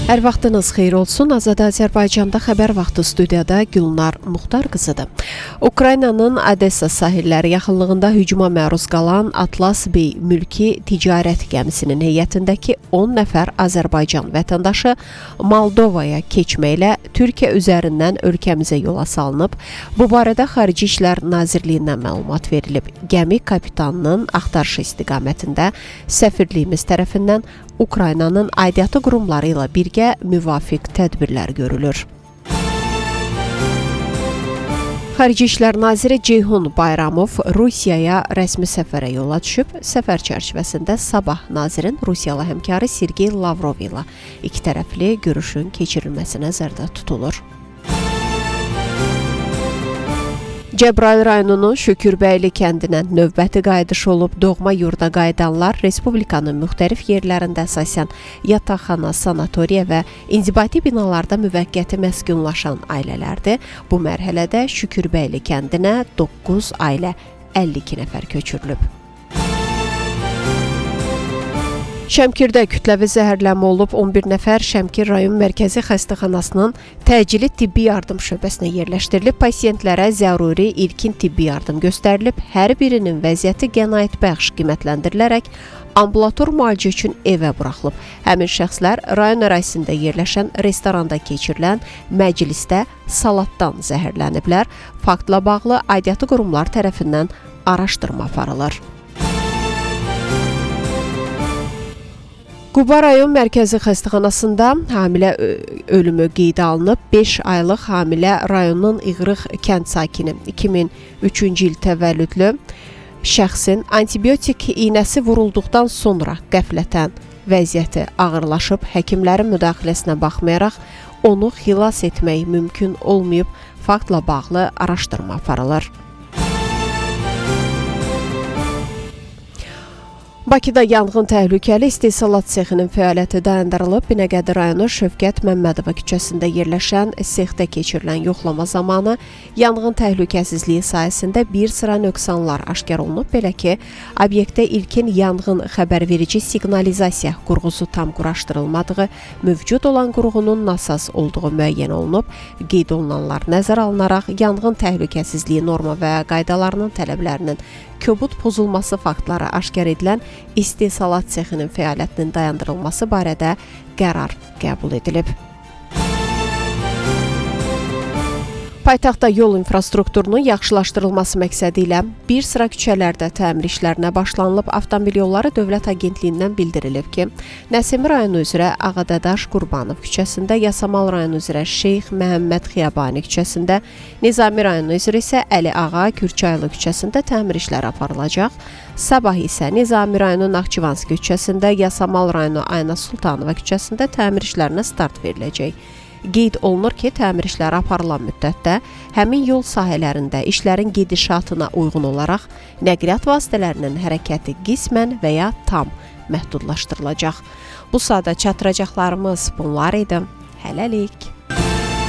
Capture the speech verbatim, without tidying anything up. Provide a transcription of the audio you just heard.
Hər vaxtınız xeyir olsun. Azad Azərbaycanda xəbər vaxtı studiyada Gülnar Muxtar qızıdır. Ukraynanın Odessa sahilləri yaxınlığında hücuma məruz qalan Atlas Bey mülki ticarət gəmisinin heyətindəki on nəfər Azərbaycan vətəndaşı Moldovaya keçməklə Türkiyə üzərindən ölkəmizə yola salınıb. Bu barədə Xarici İşlər Nazirliyindən məlumat verilib. Gəmi kapitanının axtarışı istiqamətində səfirliyimiz tərəfindən Ukraynanın aidiyyatı qurumları ilə birgə müvafiq tədbirlər görülür. Xarici İşlər Naziri Ceyhun Bayramov Rusiyaya rəsmi səfərə yola düşüb. Səfər çərçivəsində sabah nazirin Rusiyalı həmkarı Sergey Lavrov ilə iki tərəfli görüşün keçirilməsi nəzərdə tutulur. Cəbrayıl rayonunun Şükürbəyli kəndinə növbəti qayıdış olub. Doğma yurda qayıdanlar Respublikanın müxtəlif yerlərində əsasən yataqxana, sanatoriya və inzibati binalarda müvəqqəti məskunlaşan ailələrdir. Bu mərhələdə Şükürbəyli kəndinə doqquz ailə əlli iki nəfər köçürülüb. Şəmkirdə kütləvi zəhərlənmə olub. on bir nəfər Şəmkir rayon mərkəzi xəstəxanasının təcili tibbi yardım şöbəsinə yerləşdirilib. Pasientlərə zəruri ilkin tibbi yardım göstərilib. Hər birinin vəziyyəti qənaətbəxş qiymətləndirilərək ambulator müalicə üçün evə buraxılıb. Həmin şəxslər rayon ərazisində yerləşən restoranda keçirilən məclisdə salatdan zəhərləniblər. Faktla bağlı aidiyyatı qurumlar tərəfindən araşdırma aparılır. Quba rayon mərkəzi xəstəxanasında hamilə ölümü qeydə alınıb. beş aylıq hamilə rayonun İğrıq kənd sakini iki min üçüncü il təvəllüdlü şəxsin antibiotik iynəsi vurulduqdan sonra qəflətən vəziyyəti ağırlaşıb. Həkimlərin müdaxiləsinə baxmayaraq onu xilas etmək mümkün olmayıb. Faktla bağlı araşdırma aparılır. Bakıda yanğın təhlükəli istehsalat sexinin fəaliyyəti dayandırılıb. Binəqədi rayonu Şövkət Məmmədova küçəsində yerləşən sexdə keçirilən yoxlama zamanı yanğın təhlükəsizliyi sayəsində bir sıra nöqsanlar aşkar olunub. Belə ki, obyektdə ilkin yanğın xəbərverici siqnalizasiya qurğusu tam quraşdırılmadığı, mövcud olan qurğunun nasaz olduğu müəyyən olunub. Qeyd olunanlar nəzərə alınaraq yanğın təhlükəsizliyi norma və qaydalarının tələblərinin kobud pozulması faktları aşkar edilən istehsalat sexinin fəaliyyətinin dayandırılması barədə qərar qəbul edilib. Paytaxtda yol infrastrukturunun yaxşılaşdırılması məqsədi ilə bir sıra küçələrdə təmir işlərinə başlanılıb. Avtomobil Yolları Dövlət Agentliyindən bildirilib ki, Nəsimi rayonu üzrə Ağadadaş Qurbanov küçəsində, Yasamal rayonu üzrə Şeyx Məhəmməd Xiyabani küçəsində, Nizami rayonu üzrə isə Əli Ağa Kürçaylı küçəsində təmir işləri aparılacaq. Sabah isə Nizami rayonu Naxçıvanski küçəsində, Yasamal rayonu Ayna Sultanova küçəsində təmir işlərinə start veriləcək. Qeyd olunur ki, təmir işləri aparılan müddətdə həmin yol sahələrində işlərin gedişatına uyğun olaraq nəqliyyat vasitələrinin hərəkəti qismən və ya tam məhdudlaşdırılacaq. Bu saata çatdıracaqlarımız bunlar idi. Hələlik.